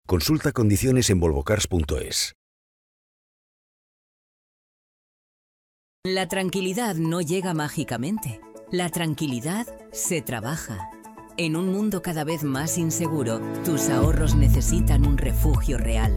Consulta condiciones en volvocars.es. La tranquilidad no llega mágicamente. La tranquilidad se trabaja. En un mundo cada vez más inseguro, tus ahorros necesitan un refugio real.